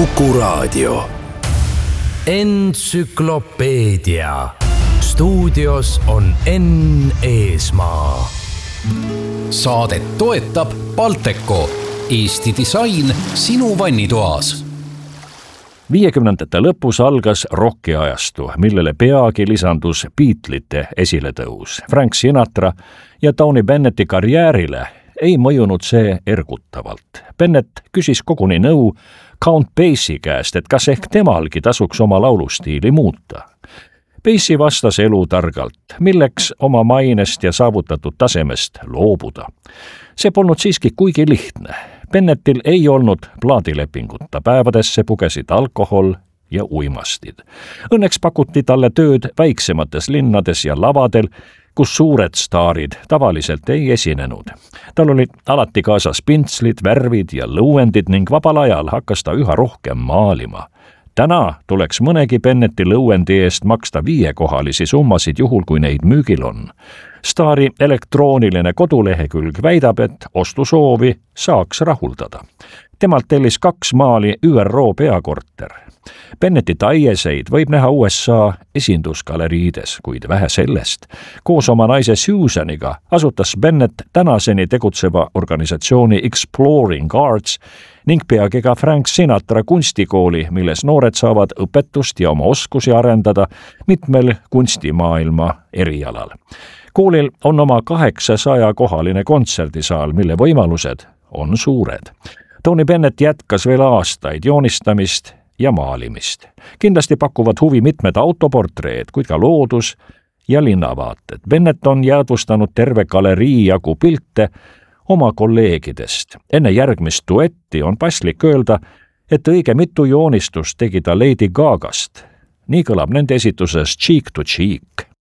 Kuku Raadio. Entsüklopeedia. Stuudios on Enn Eesmaa. Saadet toetab Balteco, Eesti disain sinu vannitoas. 50ndate lõpus algas rockiajastu, millele peagi lisandus Beatlesite esiletõus. Frank Sinatra ja Tony Bennetti karjäärile ei mõjunud see ergutavalt. Bennett küsis koguni nõu Count Basie käest, et kas ehk temalgi tasuks oma laulustiili muuta. Basie vastas elutargalt, milleks oma mainest ja saavutatud tasemest loobuda. See polnud siiski kuigi lihtne. Bennettil ei olnud plaadilepinguta, päevadesse pugesid alkohol ja uimastid. Õnneks pakuti talle tööd väiksemates linnades ja lavadel, kus suured staarid tavaliselt ei esinenud. Tal olid alati kaasas pintslid, värvid ja lõuendid ning vabal ajal hakkas ta üha rohkem maalima. Täna tuleks mõnegi Bennetti lõuendi eest maksta 5-kohalisi summasid juhul, kui neid müügil on. Staari elektrooniline kodulehekülg väidab, et ostusoovi saaks rahuldada. Temalt tellis 2 maali ÜRO peakorter. Bennetti taieseid võib näha USA esindusgaleriides, kuid vähe sellest. Koos oma naise Susaniga asutas Bennett tänaseni tegutseva organisatsiooni Exploring Arts ning peagi ka Frank Sinatra kunstikooli, milles noored saavad õpetust ja oma oskusi arendada mitmel kunstimaailma erialal. Koolil on oma 800-kohaline kontserdisaal, mille võimalused on suured. Tony Bennett jätkas veel aastaid joonistamist ja maalimist. Kindlasti pakuvad huvi mitmed autoportreed, kuid ka loodus ja linnavaated. Bennett on jäädvustanud terve galerii jagu pilte oma kolleegidest. Enne järgmist duetti on paslik öelda, et õige mitu joonistust tegi ta Lady Gagast. Nii kõlab nende esituses Cheek to Cheek.